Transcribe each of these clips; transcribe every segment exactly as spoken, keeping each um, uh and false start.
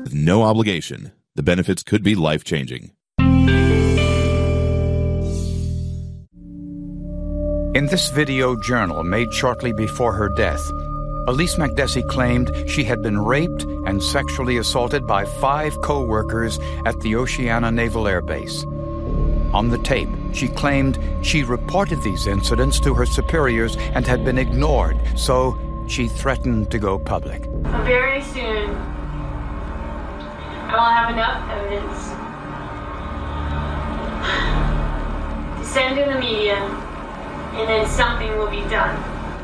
With no obligation, the benefits could be life-changing. In this video journal made shortly before her death, Elise Makdessi claimed she had been raped and sexually assaulted by five co-workers at the Oceana Naval Air Base. On the tape, she claimed she reported these incidents to her superiors and had been ignored, so she threatened to go public. Very soon, I will have enough evidence to send to the media, and then something will be done.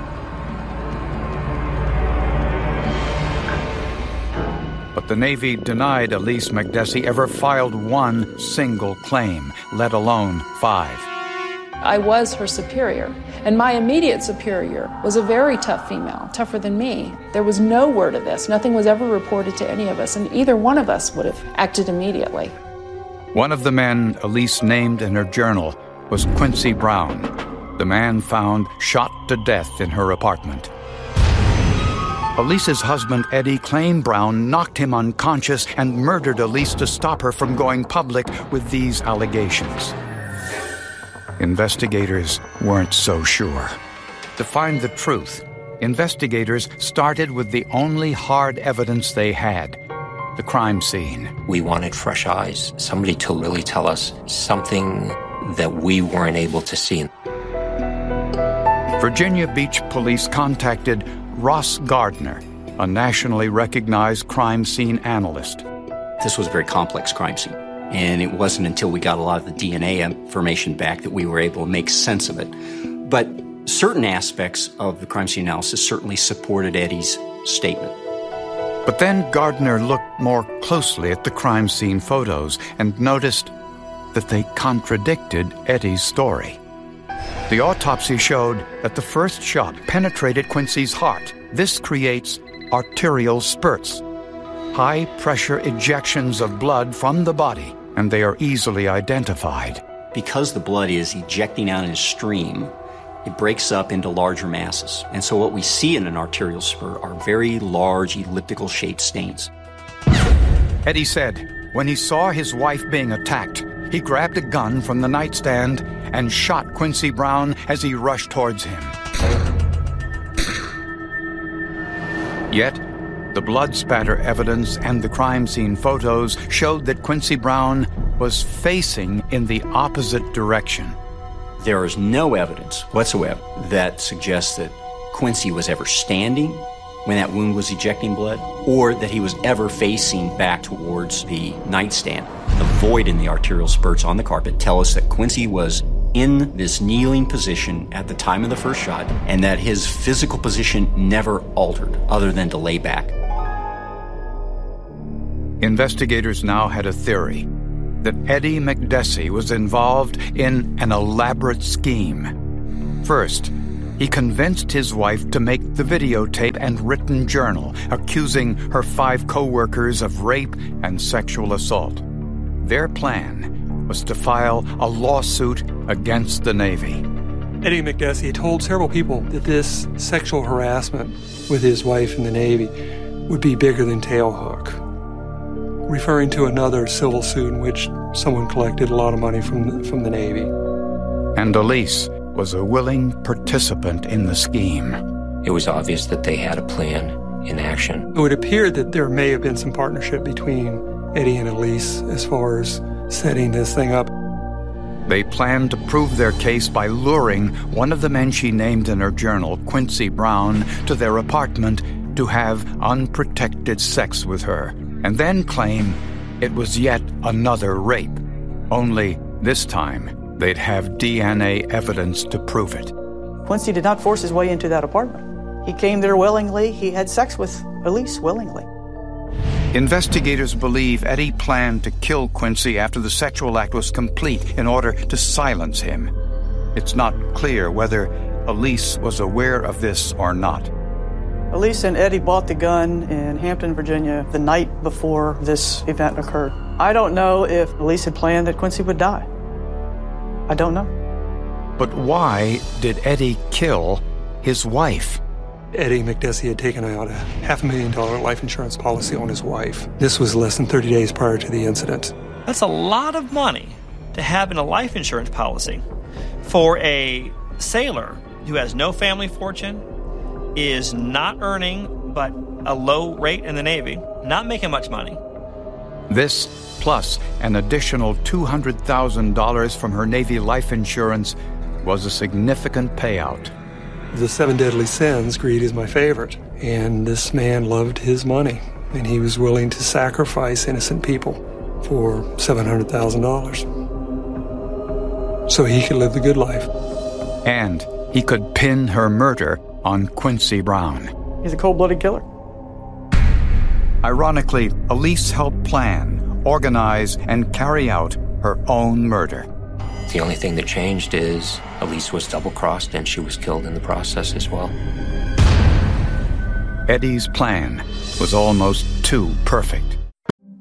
But the Navy denied Elise Makdessi ever filed one single claim, let alone five. I was her superior, and my immediate superior was a very tough female, tougher than me. There was no word of this. Nothing was ever reported to any of us, and either one of us would have acted immediately. One of the men Elise named in her journal was Quincy Brown, the man found shot to death in her apartment. Elise's husband, Eddie, claimed Brown knocked him unconscious and murdered Elise to stop her from going public with these allegations. Investigators weren't so sure. To find the truth, investigators started with the only hard evidence they had, the crime scene. We wanted fresh eyes, somebody to really tell us something that we weren't able to see. Virginia Beach police contacted Ross Gardner, a nationally recognized crime scene analyst. This was a very complex crime scene, and it wasn't until we got a lot of the D N A information back that we were able to make sense of it. But certain aspects of the crime scene analysis certainly supported Eddie's statement. But then Gardner looked more closely at the crime scene photos and noticed that they contradicted Eddie's story. The autopsy showed that the first shot penetrated Quincy's heart. This creates arterial spurts, high-pressure ejections of blood from the body, and they are easily identified. Because the blood is ejecting out in a stream, it breaks up into larger masses. And so what we see in an arterial spur are very large elliptical-shaped stains. Eddie said when he saw his wife being attacked, he grabbed a gun from the nightstand and shot Quincy Brown as he rushed towards him. Yet, the blood spatter evidence and the crime scene photos showed that Quincy Brown was facing in the opposite direction. There is no evidence whatsoever that suggests that Quincy was ever standing when that wound was ejecting blood, or that he was ever facing back towards the nightstand. The void in the arterial spurts on the carpet tell us that Quincy was in this kneeling position at the time of the first shot, and that his physical position never altered other than to lay back. Investigators now had a theory that Eddie Makdessi was involved in an elaborate scheme. First, he convinced his wife to make the videotape and written journal, accusing her five co-workers of rape and sexual assault. Their plan was to file a lawsuit against the Navy. Eddie Makdessi told several people that this sexual harassment with his wife in the Navy would be bigger than Tailhook, referring to another civil suit in which someone collected a lot of money from the, from the Navy. And Elise was a willing participant in the scheme. It was obvious that they had a plan in action. It would appear that there may have been some partnership between Eddie and Elise as far as setting this thing up. They planned to prove their case by luring one of the men she named in her journal, Quincy Brown, to their apartment to have unprotected sex with her, and then claim it was yet another rape. Only this time, they'd have D N A evidence to prove it. Quincy did not force his way into that apartment. He came there willingly. He had sex with Elise willingly. Investigators believe Eddie planned to kill Quincy after the sexual act was complete in order to silence him. It's not clear whether Elise was aware of this or not. Elise and Eddie bought the gun in Hampton, Virginia, the night before this event occurred. I don't know if Elise had planned that Quincy would die. I don't know. But why did Eddie kill his wife? Eddie McDessie had taken out a half a million dollar life insurance policy on his wife. This was less than thirty days prior to the incident. That's a lot of money to have in a life insurance policy for a sailor who has no family fortune, is not earning but a low rate in the Navy, not making much money. This, plus an additional two hundred thousand dollars from her Navy life insurance, was a significant payout. The seven deadly sins, greed is my favorite. And this man loved his money, and he was willing to sacrifice innocent people for seven hundred thousand dollars so he could live the good life. And he could pin her murder on Quincy Brown. He's a cold-blooded killer. Ironically, Elise helped plan, organize, and carry out her own murder. The only thing that changed is Elise was double-crossed and she was killed in the process as well. Eddie's plan was almost too perfect.